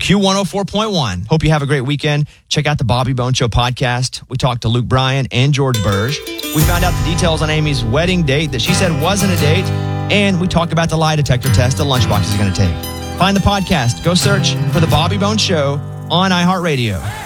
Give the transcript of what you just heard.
Q104.1. Hope you have a great weekend. Check out the Bobby Bone Show podcast. We talked to Luke Bryan and George Burge. We found out the details on Amy's wedding date that she said wasn't a date. And we talked about the lie detector test the Lunchbox is going to take. Find the podcast. Go search for the Bobby Bone Show on iHeartRadio.